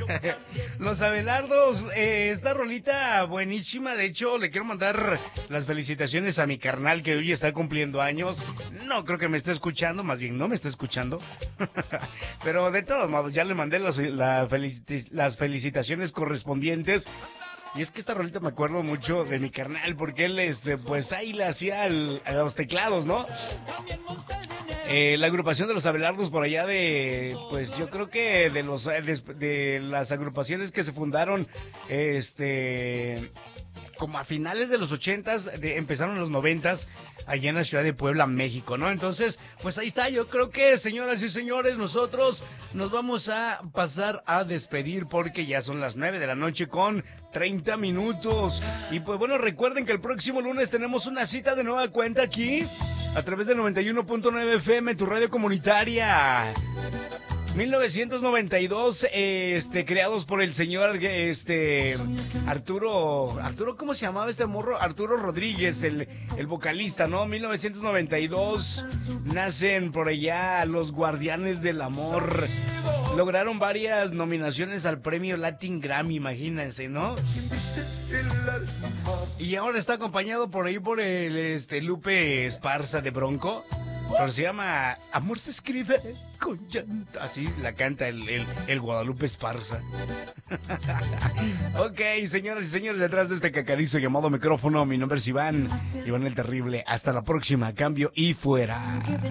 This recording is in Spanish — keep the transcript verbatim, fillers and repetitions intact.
Los Abelardos, eh, esta rolita buenísima. De hecho, le quiero mandar las felicitaciones a mi carnal que hoy está cumpliendo años. No creo que me esté escuchando, más bien no me está escuchando. Pero de todos modos, ya le mandé las, la felici- las felicitaciones correspondientes. Y es que esta rolita me acuerdo mucho de mi carnal, porque él, este, pues ahí le hacía el- a los teclados, ¿no? Eh, la agrupación de los Abelardos por allá de, pues yo creo que de los de, de las agrupaciones que se fundaron, este, como a finales de los ochentas, de, empezaron en los noventas, allá en la ciudad de Puebla, México, ¿no? Entonces, pues ahí está, yo creo que, señoras y señores, nosotros nos vamos a pasar a despedir porque ya son las nueve de la noche con treinta minutos. Y pues bueno, recuerden que el próximo lunes tenemos una cita de nueva cuenta aquí, a través del noventa y uno punto nueve F M, tu radio comunitaria. mil novecientos noventa y dos, este, creados por el señor, este, Arturo, Arturo, ¿cómo se llamaba este morro? Arturo Rodríguez, el, el vocalista, ¿no? mil novecientos noventa y dos, nacen por allá los Guardianes del Amor. Lograron varias nominaciones al premio Latin Grammy, imagínense, ¿no? Y ahora está acompañado por ahí por el, este, Lupe Esparza de Bronco. Pero se llama Amor se escribe con llanto. Así la canta el, el, el Guadalupe Esparza. Ok, señoras y señores, detrás de este cacarizo llamado micrófono, mi nombre es Iván, Iván el Terrible. Hasta la próxima, cambio y fuera.